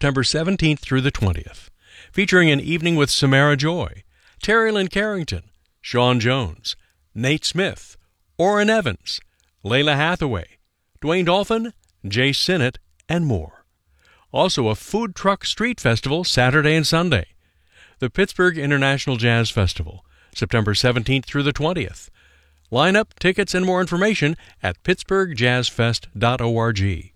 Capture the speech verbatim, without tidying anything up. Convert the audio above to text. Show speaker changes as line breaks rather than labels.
September seventeenth through the twentieth, featuring an evening with Samara Joy, Terry Lynn Carrington, Sean Jones, Nate Smith, Orrin Evans, Layla Hathaway, Dwayne Dolphin, Jay Sinnott, and more. Also a food truck street festival Saturday and Sunday. The Pittsburgh International Jazz Festival, September seventeenth through the twentieth. Line up, tickets, and more information at pittsburgh jazz fest dot org.